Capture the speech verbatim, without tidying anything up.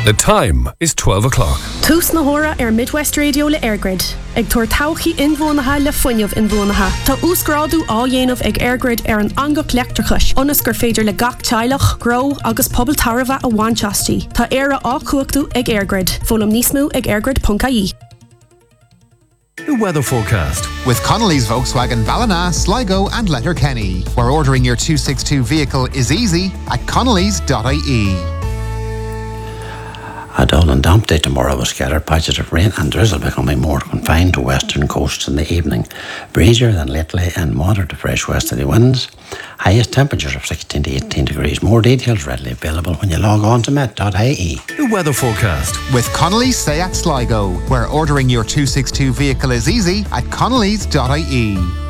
The time is twelve o'clock. Tús na hóra ar Midwest Radio le Airgrid. Ag tuair tauchaí inmhónatha le fuinneamh inmhónatha. Tá úsgrádu á dhéanamh ag Airgrid ar an angach leachtrachais. Ionas gur féidir le gach teilech, gro agus pobl tarva a bhainteastí. Tá éire á cuachtú ag Airgrid. Fólam níos mó ag airgrid dot I E. The weather forecast. With Connolly's Volkswagen Ballina, Sligo and Letterkenny, where ordering your two sixty-two vehicle is easy at connellys dot I E. A dull and damp day tomorrow with scattered patches of rain and drizzle becoming more confined to western coasts in the evening. Breezier than lately and moderate to fresh westerly winds. Highest temperatures of sixteen to eighteen degrees. More details readily available when you log on to met dot I E. The weather forecast. With Connolly's Seat Sligo, where ordering your two sixty-two vehicle is easy at connellys dot I E.